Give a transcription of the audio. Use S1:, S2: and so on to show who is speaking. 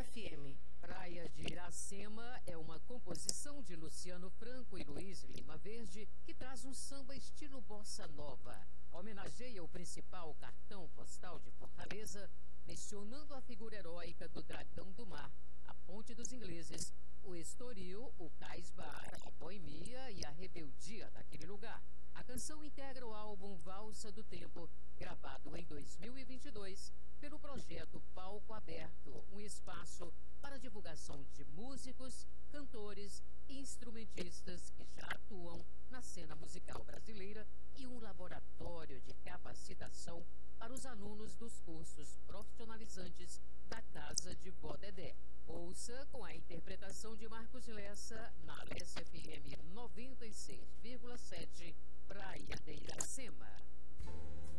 S1: FM.
S2: Praia de Iracema é uma composição de Luciano Franco e Luiz Lima Verde que traz um samba estilo bossa nova. Homenageia o principal cartão postal de Fortaleza, mencionando a figura heróica do Dragão do Mar, a Ponte dos Ingleses, o Estoril, o Cais Bar, a boemia e a rebeldia daquele lugar. A canção integra o álbum Valsa do Tempo, gravado em 2022 pelo projeto Palco Aberto, um espaço para divulgação de músicos, cantores e instrumentistas que já atuam na cena musical brasileira e um laboratório de capacitação para os alunos dos cursos profissionalizantes da Casa de Vó Dedé. Ouça com a interpretação de Marcos Lessa na Lessa FM 96,7, Praia de Iracema.